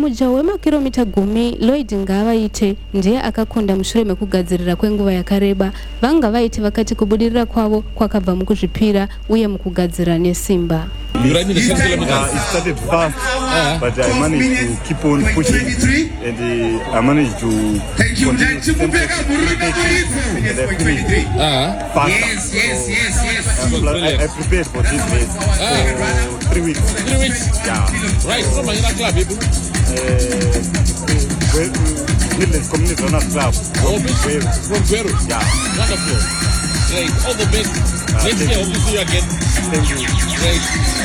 mujaho wemakiromita 10 Lloyd Ngavaite ndiye akakunda mushure mekugadzirira kwenguva yakareba. Vangavaite vakati kubudirira kwavo kwakabva mukuzvipira uye mukugadzira nesimba. You ran in the 10 kilometers? It started fast, but I managed to keep on pushing, and I managed to continue to and I finished faster. I prepared for this race for 3 weeks. 3 weeks? Yeah. Right, from another club, people? Midlands Community Runners Club. From Peru? Yeah. Wonderful. Great. All the best. Next year, hope to see you again. Thank you. Great.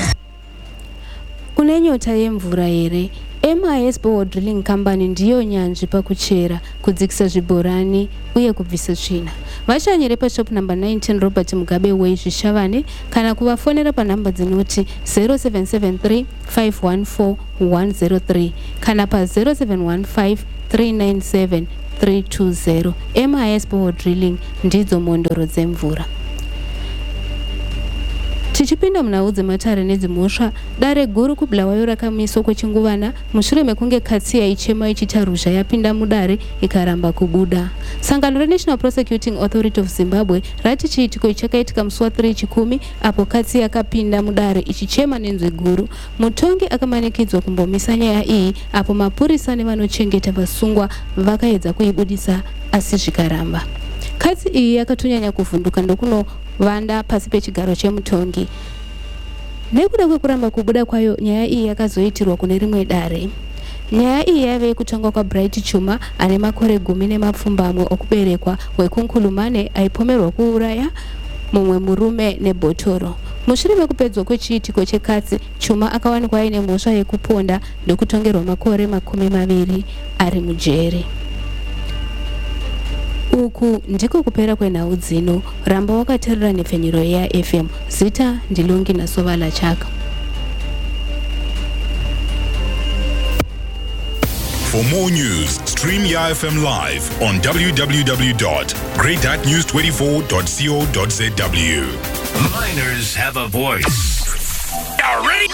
Une nyota yemvura here. MIS Bore Drilling Company ndiyo nyanzvi pakuchera, kudzikisa zvibhorani uye kubvisa tsvina. Vashanyire pashop number 19 Robert Mugabe Way Zvishavane kana kuvafonera panhamba dzinoti 0773 514 103 kana pa 0715 397 320. MIS Bore Drilling ndidzo mondoro dzemvura. Tichipinda munhau dzematare nedzimhosva, dare guru kuBulawayo rakamiswa kwechinguvana mushure mekunge katsi yaichema ichita ruzha yapinda mudare ikaramba kubuda. Sangano reNational Prosecuting Authority of Zimbabwe rati chiitiko chakaitika musi wa3 chikumi apo katsi yakapinda mudare ichichema nenzwi guru. Mutongi akamanikidzwa kumbomisa nyaya iyi apo mapurisa nevanochengeta vasungwa vakaedza kuibudisa asi zvikaramba. Katsi iyi yakatonyanya kuvhunduka ndokunovanda pasi pechigaro chemutongi. Nekuda kwekuramba kubuda kwayo, nyaya iyi yakazoitirwa kune rimwe dare. Nyaya iyi yave kutangwa kwaBright Chuma ane makore 10 okuberekwa wekunkulumane aipomerwa kuuraya mumwe murume nebhotoro. Mushure mekupedzwa kwechiitiko chekatsi, Chuma akawanikwa aine mhosva yekuponda ndokutongerwa makore 20 ari mujeri. Uku ndiko kupera kwenhau dzino. Ramba wakateerera nepfenyuro yaFM. Zita ndilungi nasovala chaka. For more news, stream YFM live on www.great.news24.co.zw. Miners have a voice. Are ready?